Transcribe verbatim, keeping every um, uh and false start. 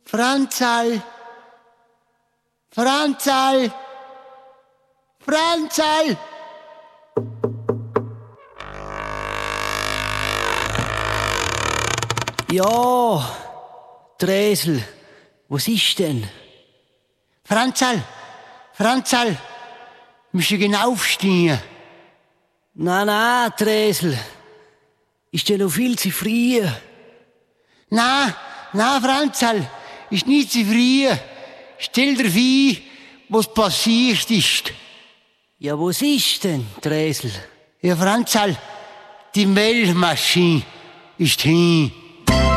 Franzl! Franzl! Franzl! Ja, Tresel, was ist denn? Franzl! Franzl! Musst du genau aufstehen? Na, na, Tresel, ist denn noch viel zu früh? Na, na, Franzl, ist nicht zu früh. Stell dir vor, was passiert ist. Ja, was ist denn, Tresel? Ja, Franzl, die Mehlmaschine ist hin.